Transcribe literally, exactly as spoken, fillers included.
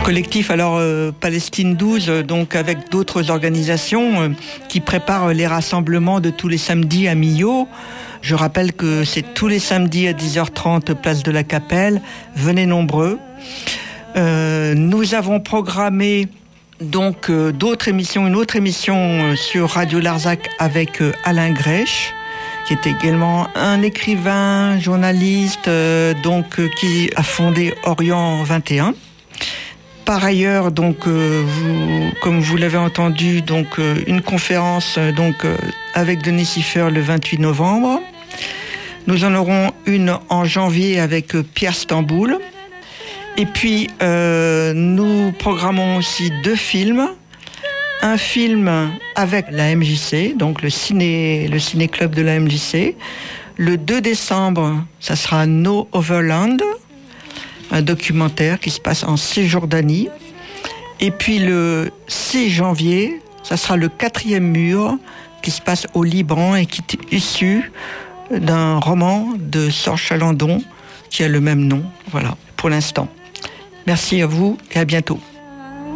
Collectif alors euh, Palestine douze, donc avec d'autres organisations euh, qui préparent les rassemblements de tous les samedis à Millau. Je rappelle que c'est tous les samedis à dix heures trente, place de la Capelle. Venez nombreux. Euh, nous avons programmé donc euh, d'autres émissions, une autre émission euh, sur Radio Larzac avec euh, Alain Grèche, qui est également un écrivain, journaliste, euh, donc euh, qui a fondé Orient vingt et un. Par ailleurs, donc, euh, vous, comme vous l'avez entendu, donc euh, une conférence euh, donc euh, avec Denis Siffer le vingt-huit novembre. Nous en aurons une en janvier avec euh, Pierre Stamboul. Et puis, euh, nous programmons aussi deux films. Un film avec la M J C, donc le ciné, le ciné-club de la M J C. Le deux décembre, ça sera No Overland, un documentaire qui se passe en Cisjordanie. Et puis le six janvier, ça sera le quatrième mur qui se passe au Liban et qui est issu d'un roman de Sorge Chalandon qui a le même nom. Voilà, pour l'instant. Merci à vous et à bientôt.